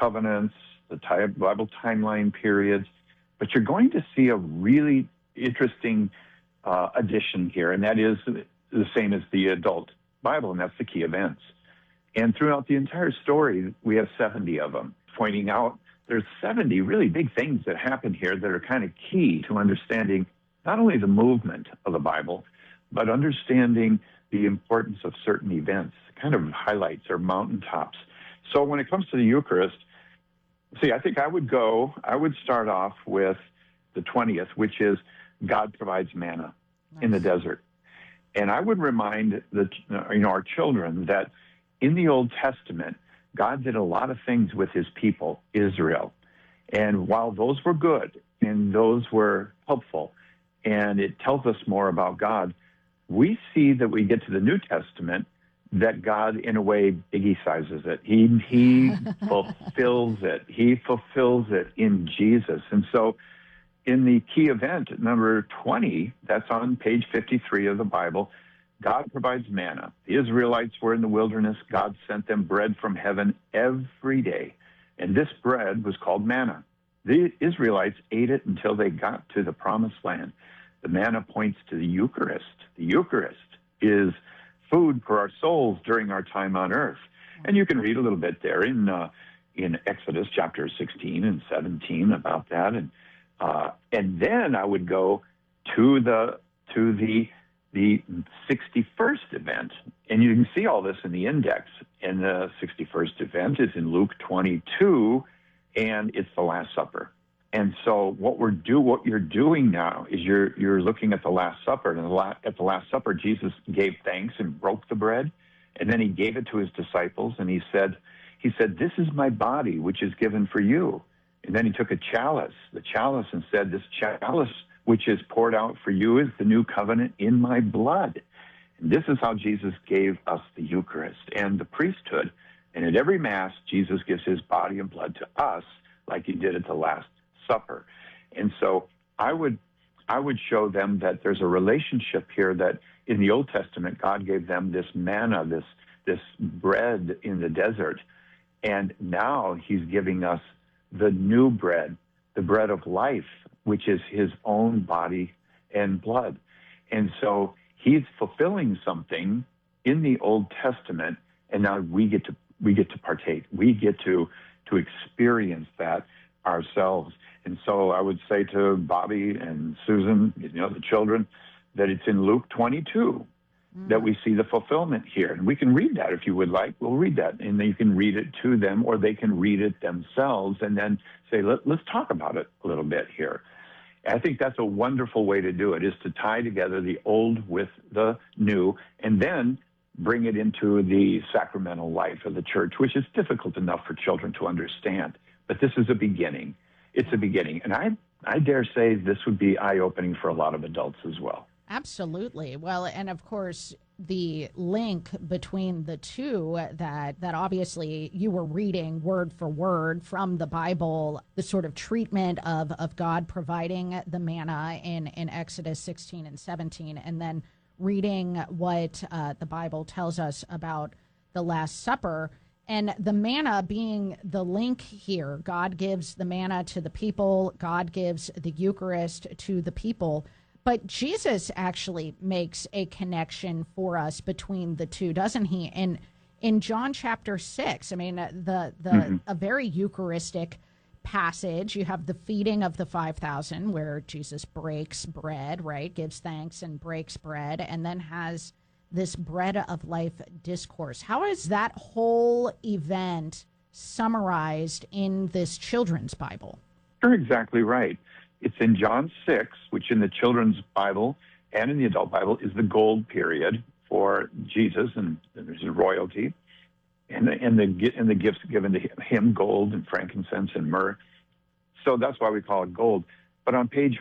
covenants, the Bible timeline periods, but you're going to see a really interesting addition here, and that is the same as the adult Bible, and that's the key events. And throughout the entire story, we have 70 of them, pointing out there's 70 really big things that happen here that are kind of key to understanding not only the movement of the Bible, but understanding the importance of certain events, kind of highlights or mountaintops. So when it comes to the Eucharist, I think I would start off with the 20th, which is God provides manna in the desert. And I would remind our children that in the Old Testament, God did a lot of things with his people, Israel. And while those were good and those were helpful, and it tells us more about God, we see that we get to the New Testament that God, in a way, biggie-sizes it. He fulfills it. He fulfills it in Jesus. And so in the key event, number 20, that's on page 53 of the Bible, God provides manna. The Israelites were in the wilderness. God sent them bread from heaven every day. And this bread was called manna. The Israelites ate it until they got to the promised land. The manna points to the Eucharist. The Eucharist is food for our souls during our time on earth. And you can read a little bit there in Exodus chapter 16 and 17 about that. And then I would go to the 61st event. And you can see all this in the index. And the 61st event is in Luke 22, and it's the Last Supper. And so what you're doing now is you're looking at the Last Supper. And at the Last Supper, Jesus gave thanks and broke the bread. And then he gave it to his disciples. And he said, "This is my body, which is given for you." And then he took the chalice, and said, "This chalice, which is poured out for you, is the new covenant in my blood." And this is how Jesus gave us the Eucharist and the priesthood. And at every Mass, Jesus gives his body and blood to us like he did at the Last Supper. And so I would show them that there's a relationship here that in the Old Testament, God gave them this manna, this bread in the desert. And now he's giving us the new bread, the bread of life, which is his own body and blood. And so he's fulfilling something in the Old Testament, and now we get to partake. We get to experience that ourselves. And so I would say to Bobby and Susan, the children, that it's in Luke 22 that we see the fulfillment here. And we can read that if you would like. We'll read that, and then you can read it to them, or they can read it themselves and then say, let's talk about it a little bit here. I think that's a wonderful way to do it, is to tie together the old with the new, and then bring it into the sacramental life of the church, which is difficult enough for children to understand. But this is a beginning. It's a beginning. And I dare say this would be eye-opening for a lot of adults as well. Absolutely. Well, and of course, the link between the two that obviously you were reading word for word from the Bible, the sort of treatment of God providing the manna in Exodus 16 and 17, and then reading what the Bible tells us about the Last Supper, and the manna being the link here. God gives the manna to the people. God gives the Eucharist to the people. But Jesus actually makes a connection for us between the two, doesn't he? And in John chapter 6, I mean, a very Eucharistic passage. You have the feeding of the 5,000, where Jesus breaks bread, right? Gives thanks and breaks bread, and then has this bread of life discourse. How is that whole event summarized in this children's Bible? You're exactly right. It's in John 6, which in the children's Bible and in the adult Bible is the gold period for Jesus and his royalty, and the gifts given to him, gold and frankincense and myrrh. So that's why we call it gold. But on page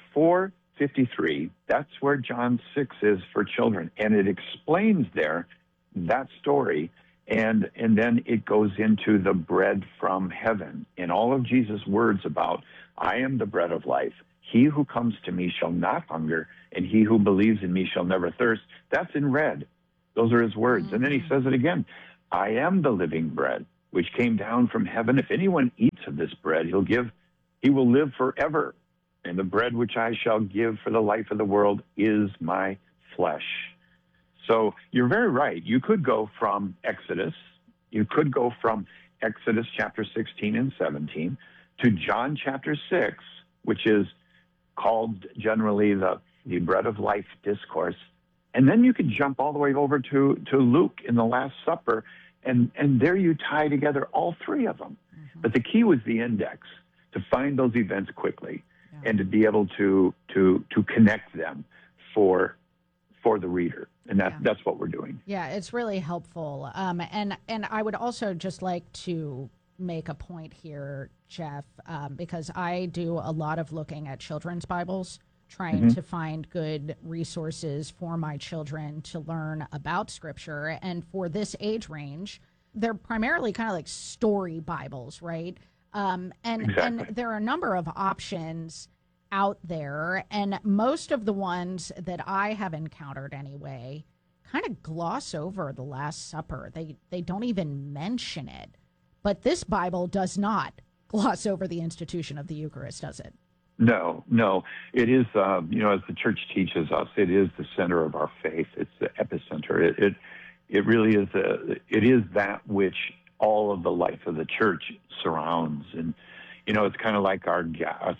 453, that's where John 6 is for children, and it explains there that story, and then it goes into the bread from heaven and all of Jesus' words about, "I am the bread of life. He who comes to me shall not hunger, and he who believes in me shall never thirst." That's in red. Those are his words. And then he says it again, "I am the living bread, which came down from heaven. If anyone eats eats of this bread, he will live forever. And the bread which I shall give for the life of the world is my flesh. So you're very right. You could go from Exodus. You could go from Exodus chapter 16 and 17 to John chapter 6, which is called generally the bread of life discourse. And then you could jump all the way over to Luke in the Last Supper, and there you tie together all three of them. Mm-hmm. But the key was the index, to find those events quickly and to be able to connect them for the reader. And that's what we're doing. Yeah, it's really helpful. And I would also just like to make a point here, Jeff, because I do a lot of looking at children's Bibles, trying to find good resources for my children to learn about Scripture. And for this age range, they're primarily kind of like story Bibles, right? Exactly. And there are a number of options out there, and most of the ones that I have encountered anyway kind of gloss over the Last Supper. They don't even mention it. But this Bible does not gloss over the institution of the Eucharist, does it? No. It is, as the church teaches us, it is the center of our faith. It's the epicenter. It really is. It is that which all of the life of the church surrounds. And, it's kind of like our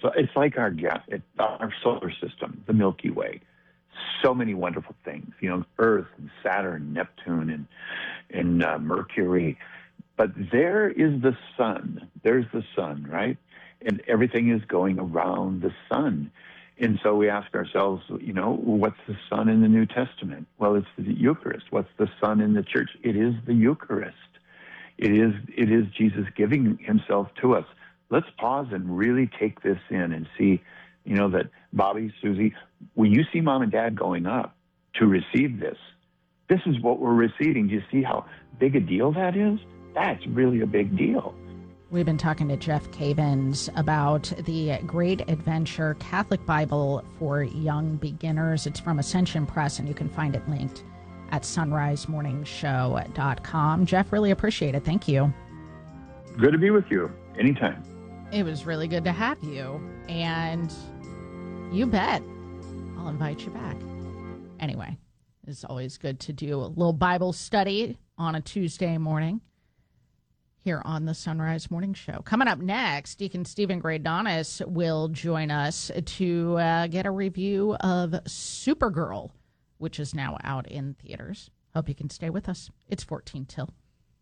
solar system, the Milky Way. So many wonderful things, Earth and Saturn, Neptune and Mercury. But there is the sun. There's the sun, right? And everything is going around the sun. And so we ask ourselves, what's the sun in the New Testament? Well, it's the Eucharist. What's the sun in the church? It is the Eucharist. It is Jesus giving himself to us. Let's pause and really take this in and see, that Bobby, Susie, when you see mom and dad going up to receive this is what we're receiving. Do you see how big a deal that is? That's really a big deal. We've been talking to Jeff Cavins about the Great Adventure Catholic Bible for Young Beginners. It's from Ascension Press, and you can find it linked at sunrisemorningshow.com. Jeff, really appreciate it. Thank you. Good to be with you. Anytime. It was really good to have you. And you bet I'll invite you back. Anyway, it's always good to do a little Bible study on a Tuesday morning here on the Sunrise Morning Show. Coming up next, Deacon Stephen Greydonis will join us to get a review of Supergirl, which is now out in theaters. Hope you can stay with us. It's 14 till.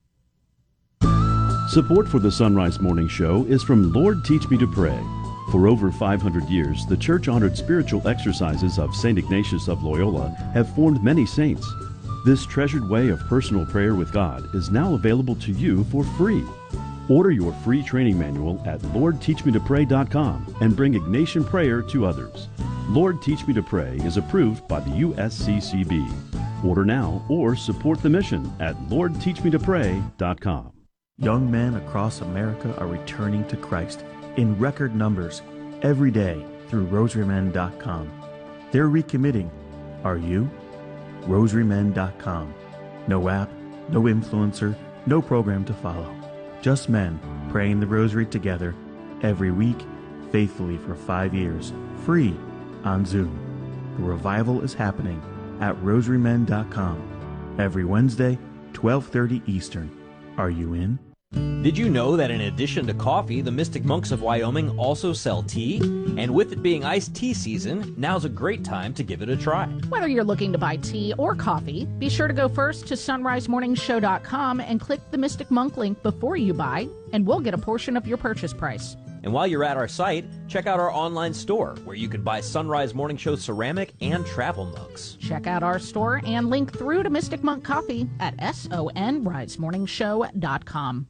Support for the Sunrise Morning Show is from Lord Teach Me to Pray. For over 500 years, the church-honored spiritual exercises of St. Ignatius of Loyola have formed many saints. This treasured way of personal prayer with God is now available to you for free. Order your free training manual at LordTeachMeToPray.com and bring Ignatian prayer to others. Lord Teach Me to Pray is approved by the USCCB. Order now or support the mission at LordTeachMeToPray.com. Young men across America are returning to Christ in record numbers every day through RosaryMen.com. They're recommitting. Are you? RosaryMen.com. No app, no influencer, no program to follow. Just men praying the rosary together every week, faithfully for 5 years, free on Zoom. The revival is happening at RosaryMen.com every Wednesday, 12:30 Eastern. Are you in? Did you know that in addition to coffee, the Mystic Monks of Wyoming also sell tea? And with it being iced tea season, now's a great time to give it a try. Whether you're looking to buy tea or coffee, be sure to go first to sunrisemorningshow.com and click the Mystic Monk link before you buy, and we'll get a portion of your purchase price. And while you're at our site, check out our online store, where you can buy Sunrise Morning Show ceramic and travel mugs. Check out our store and link through to Mystic Monk Coffee at sonrisemorningshow.com.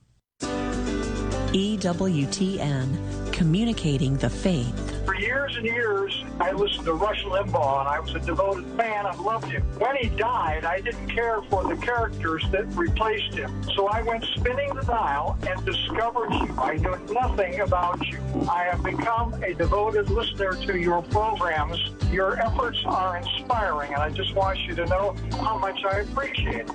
EWTN, communicating the faith. For years and years, I listened to Rush Limbaugh, and I was a devoted fan. I loved him. When he died, I didn't care for the characters that replaced him. So I went spinning the dial and discovered you. I knew nothing about you. I have become a devoted listener to your programs. Your efforts are inspiring, and I just want you to know how much I appreciate it.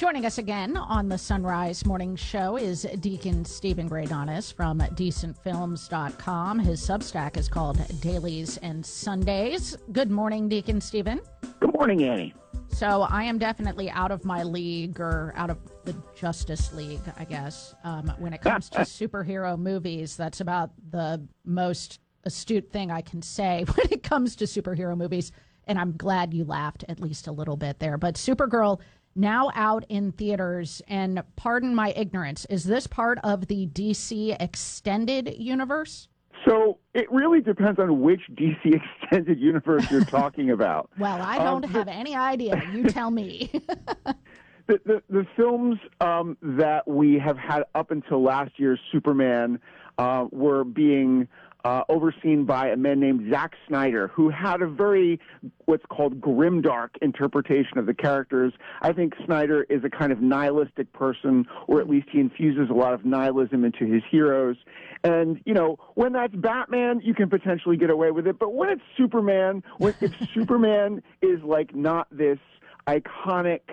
Joining us again on the Sunrise Morning Show is Deacon Stephen Greydonis from DecentFilms.com. His Substack is called Dailies and Sundays. Good morning, Deacon Stephen. Good morning, Annie. So I am definitely out of my league, or out of the Justice League, I guess, when it comes to superhero movies. That's about the most astute thing I can say when it comes to superhero movies. And I'm glad you laughed at least a little bit there. But Supergirl, now out in theaters, and pardon my ignorance, is this part of the DC Extended Universe? So it really depends on which DC Extended Universe you're talking about. Well, I don't have any idea. You tell me. The films that we have had up until last year's Superman were being overseen by a man named Zack Snyder, who had a very, what's called grimdark interpretation of the characters. I think Snyder is a kind of nihilistic person, or at least he infuses a lot of nihilism into his heroes. And, you know, when that's Batman, you can potentially get away with it. But when it's Superman, if Superman is like not this iconic,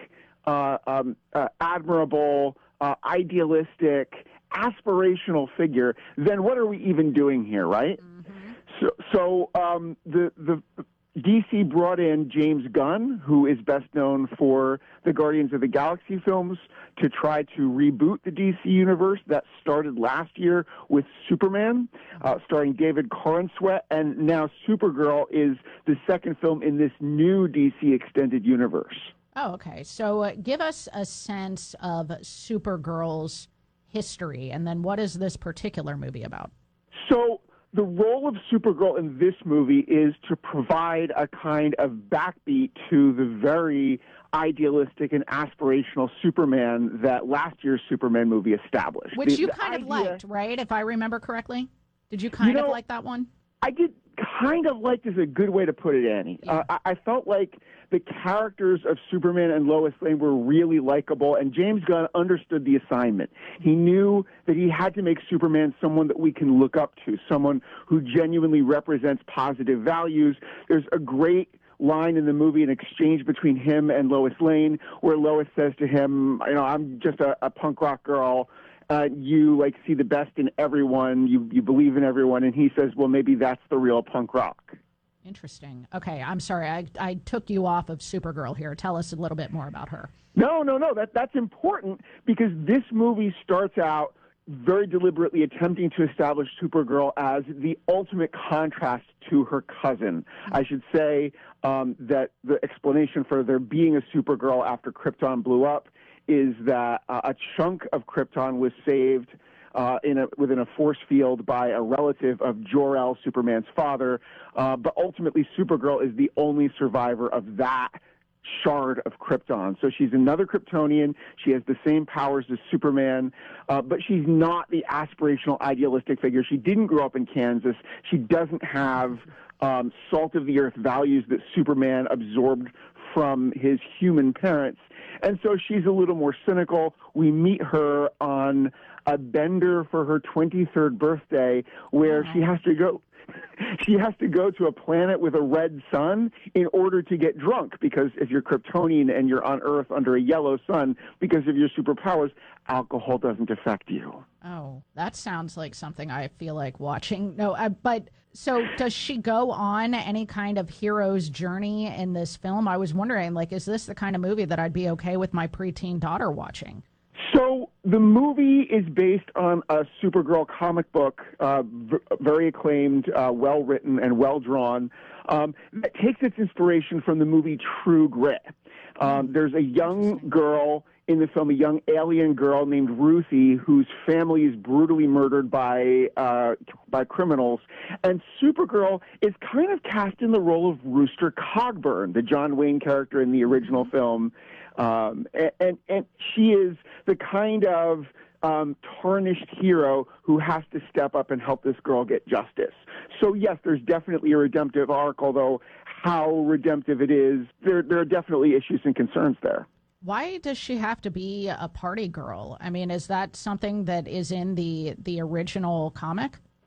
admirable, idealistic, aspirational figure, then what are we even doing here, right? Mm-hmm. So the DC brought in James Gunn, who is best known for the Guardians of the Galaxy films, to try to reboot the DC universe that started last year with Superman, starring David Corenswet, and now Supergirl is the second film in this new DC extended universe. Oh, okay. So give us a sense of Supergirl's history, and then what is this particular movie about? So the role of Supergirl in this movie is to provide a kind of backbeat to the very idealistic and aspirational Superman that last year's Superman movie established. Which you kind of liked, right? If I remember correctly? Did you kind of like that one? I did. Kind of liked is a good way to put it, Annie. Yeah. I felt like the characters of Superman and Lois Lane were really likable, and James Gunn understood the assignment. He knew that he had to make Superman someone that we can look up to, someone who genuinely represents positive values. There's a great line in the movie, an exchange between him and Lois Lane, where Lois says to him, you know, I'm just a punk rock girl. You like see the best in everyone. You believe in everyone. And he says, well, maybe that's the real punk rock. Interesting. Okay. I'm sorry. I took you off of Supergirl here. Tell us a little bit more about her. No. That's important because this movie starts out very deliberately attempting to establish Supergirl as the ultimate contrast to her cousin. I should say that the explanation for there being a Supergirl after Krypton blew up is that a chunk of Krypton was saved within a force field by a relative of Jor-El, Superman's father. But ultimately, Supergirl is the only survivor of that shard of Krypton. So she's another Kryptonian. She has the same powers as Superman, but she's not the aspirational, idealistic figure. She didn't grow up in Kansas. She doesn't have salt-of-the-earth values that Superman absorbed from his human parents. And so she's a little more cynical. We meet her on a bender for her 23rd birthday where she has to go to a planet with a red sun in order to get drunk, because if you're Kryptonian and you're on Earth under a yellow sun, because of your superpowers, alcohol doesn't affect you. Oh, that sounds like something I feel like watching. No, but so does she go on any kind of hero's journey in this film? I was wondering, like, is this the kind of movie that I'd be okay with my preteen daughter watching? So the movie is based on a Supergirl comic book, very acclaimed, well-written, and well-drawn, that takes its inspiration from the movie True Grit. There's a young girl in the film, a young alien girl named Ruthie, whose family is brutally murdered by criminals. And Supergirl is kind of cast in the role of Rooster Cogburn, the John Wayne character in the original film. And she is the kind of tarnished hero who has to step up and help this girl get justice. So, yes, there's definitely a redemptive arc, although how redemptive it is, there are definitely issues and concerns there. Why does she have to be a party girl? I mean, is that something that is in the original comic?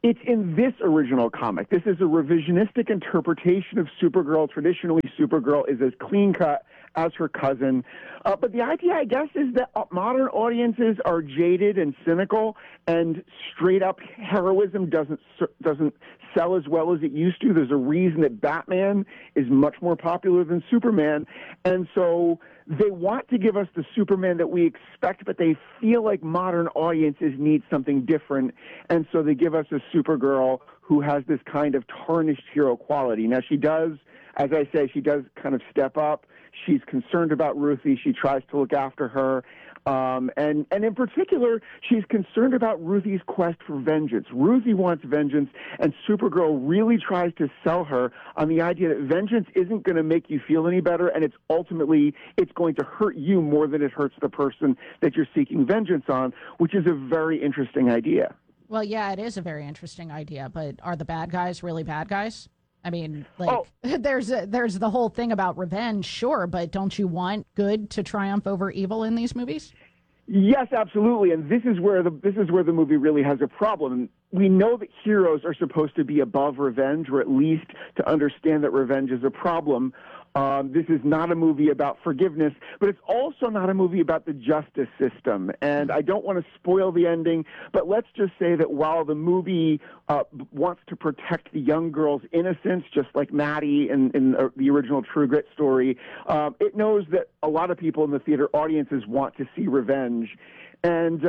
It's in this original comic. This is a revisionistic interpretation of Supergirl. Traditionally, Supergirl is as clean-cut as her cousin. But the idea, I guess, is that modern audiences are jaded and cynical, and straight-up heroism doesn't sell as well as it used to. There's a reason that Batman is much more popular than Superman. And so they want to give us the Superman that we expect, but they feel like modern audiences need something different. And so they give us a Supergirl who has this kind of tarnished hero quality. Now, she does, as I say, she does kind of step up. She's concerned about Ruthie. She tries to look after her. And in particular, she's concerned about Ruthie's quest for vengeance. Ruthie wants vengeance, and Supergirl really tries to sell her on the idea that vengeance isn't going to make you feel any better, and it's going to hurt you more than it hurts the person that you're seeking vengeance on, which is a very interesting idea. Well, yeah, it is a very interesting idea, but are the bad guys really bad guys? I mean, there's the whole thing about revenge, sure, but don't you want good to triumph over evil in these movies? Yes, absolutely, and this is where the movie really has a problem. We know that heroes are supposed to be above revenge, or at least to understand that revenge is a problem. This is not a movie about forgiveness, but it's also not a movie about the justice system. And I don't want to spoil the ending, but let's just say that while the movie wants to protect the young girl's innocence, just like Maddie in the original True Grit story, it knows that a lot of people in the theater audiences want to see revenge. And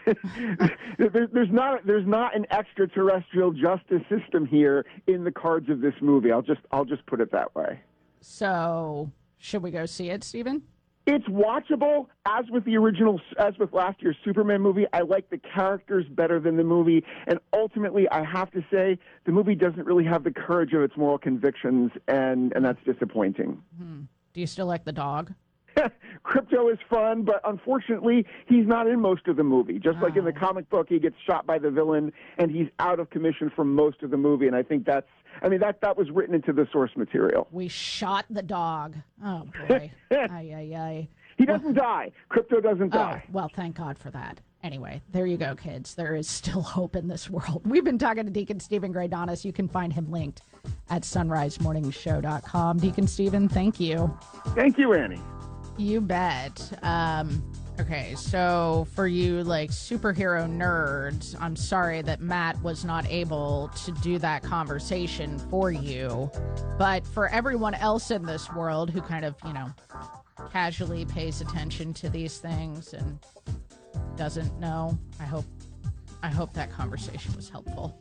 there's not an extraterrestrial justice system here in the cards of this movie. I'll just put it that way. So, should we go see it, Stephen? It's watchable, as with last year's Superman movie. I like the characters better than the movie, and ultimately, I have to say, the movie doesn't really have the courage of its moral convictions, and that's disappointing. Do you still like the dog? Krypto is fun, but unfortunately, he's not in most of the movie. Just like in the comic book, he gets shot by the villain, and he's out of commission for most of the movie, and I think that was written into the source material. We shot the dog. Oh, boy. Ay. He doesn't die. Krypto doesn't die. Well, thank God for that. Anyway, there you go, kids. There is still hope in this world. We've been talking to Deacon Stephen Greydonis. You can find him linked at sunrisemorningshow.com. Deacon Stephen, thank you. Thank you, Annie. You bet. Okay, so for you, superhero nerds, I'm sorry that Matt was not able to do that conversation for you. But for everyone else in this world who kind of, casually pays attention to these things and doesn't know, I hope that conversation was helpful.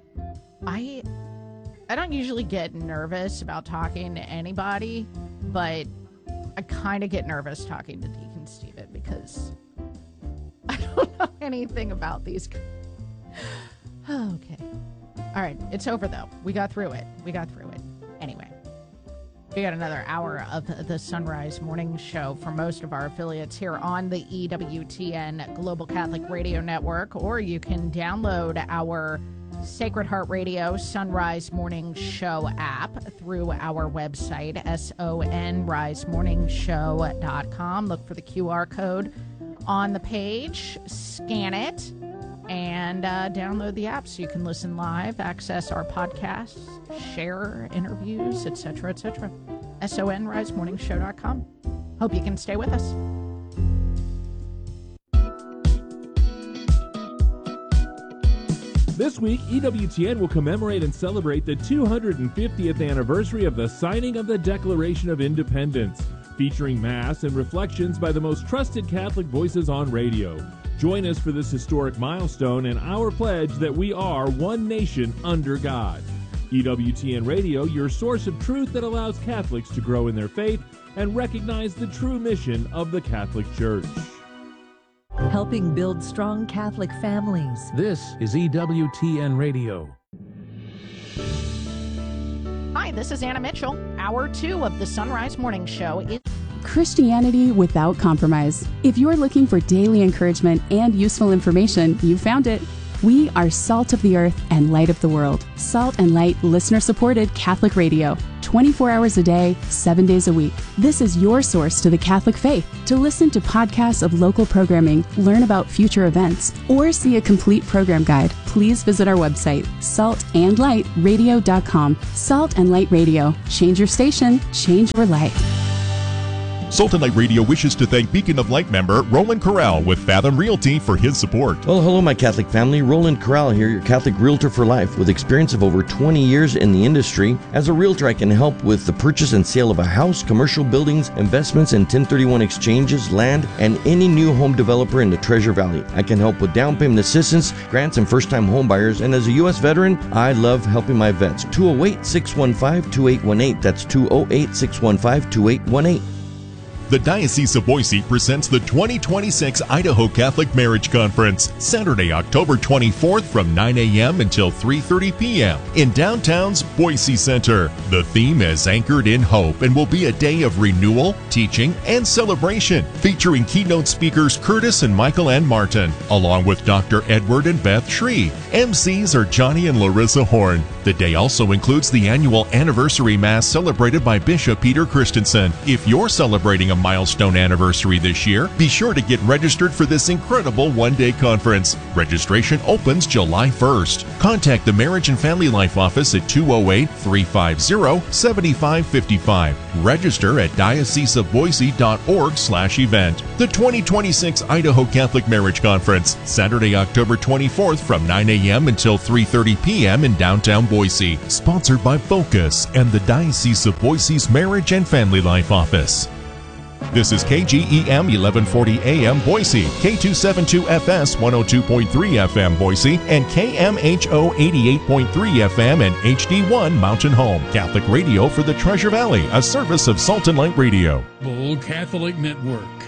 I don't usually get nervous about talking to anybody, but I kind of get nervous talking to Deacon Stephen because I don't know anything about these. Okay. All right. It's over, though. We got through it. Anyway, we got another hour of the Sunrise Morning Show for most of our affiliates here on the EWTN Global Catholic Radio Network, or you can download our Sacred Heart Radio Sunrise Morning Show app through our website, sonrisemorningshow.com. Look for the QR code on the page, scan it, and download the app so you can listen live, access our podcasts, share interviews, etc., etc. sonrisemorningshow.com. Hope you can stay with us. This week, EWTN will commemorate and celebrate the 250th anniversary of the signing of the Declaration of Independence, featuring Mass and reflections by the most trusted Catholic voices on radio. Join us for this historic milestone and our pledge that we are one nation under God. EWTN Radio, your source of truth that allows Catholics to grow in their faith and recognize the true mission of the Catholic Church. Helping build strong Catholic families. This is EWTN Radio. Hi, this is Anna Mitchell. Hour 2 of the Sunrise Morning Show is Christianity without compromise. If you're looking for daily encouragement and useful information, you found it. We are Salt of the Earth and Light of the World. Salt and Light, listener-supported Catholic radio. 24 hours a day, 7 days a week. This is your source to the Catholic faith. To listen to podcasts of local programming, learn about future events, or see a complete program guide, please visit our website, saltandlightradio.com. Salt and Light Radio. Change your station, change your life. Salt and Light Radio wishes to thank Beacon of Light member Roland Corral with Fathom Realty for his support. Well, hello, my Catholic family. Roland Corral here, your Catholic realtor for life with experience of over 20 years in the industry. As a realtor, I can help with the purchase and sale of a house, commercial buildings, investments in 1031 exchanges, land, and any new home developer in the Treasure Valley. I can help with down payment assistance, grants, and first-time home buyers. And as a U.S. veteran, I love helping my vets. 208-615-2818. That's 208-615-2818. The Diocese of Boise presents the 2026 Idaho Catholic Marriage Conference, Saturday, October 24th from 9 a.m. until 3:30 p.m. in downtown's Boise Center. The theme is Anchored in Hope and will be a day of renewal, teaching, and celebration, featuring keynote speakers Curtis and Michael Ann Martin, along with Dr. Edward and Beth Shree. MCs are Johnny and Larissa Horn. The day also includes the annual anniversary mass celebrated by Bishop Peter Christensen. If you're celebrating a milestone anniversary this year, be sure to get registered for this incredible one-day conference. Registration opens July 1st. Contact the Marriage and Family Life Office at 208-350-7555. Register at dioceseofboise.org/event. The 2026 Idaho Catholic Marriage Conference, Saturday, October 24th from 9 a.m. until 3:30 p.m. in downtown Boise. Sponsored by Focus and the Diocese of Boise's Marriage and Family Life Office. This is KGEM 1140 AM Boise, K272FS 102.3 FM Boise, and KMHO 88.3 FM and HD1 Mountain Home. Catholic radio for the Treasure Valley, a service of Salt and Light Radio. Full Catholic Network.